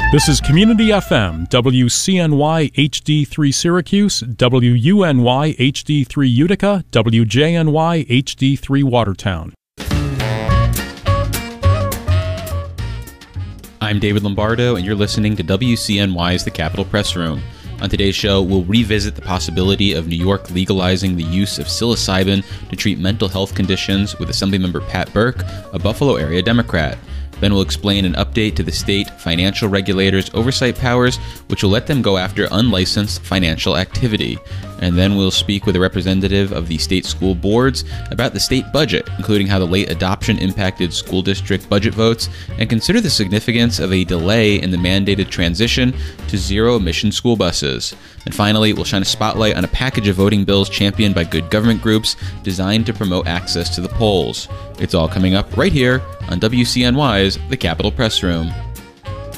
This is Community FM, WCNY HD3 Syracuse, WUNY HD3 Utica, WJNY HD3 Watertown. I'm David Lombardo, and you're listening to WCNY's The Capitol Press Room. On today's show, we'll revisit the possibility of New York legalizing the use of psilocybin to treat mental health conditions with Assemblymember Pat Burke, a Buffalo area Democrat. Then we'll explain an update to the state financial regulators' oversight powers, which will let them go after unlicensed financial activity. And then we'll speak with a representative of the state school boards about the state budget, including how the late adoption impacted school district budget votes, and consider the significance of a delay in the mandated transition to zero-emission school buses. And finally, we'll shine a spotlight on a package of voting bills championed by good government groups designed to promote access to the polls. It's all coming up right here on WCNY's The Capitol Press Room.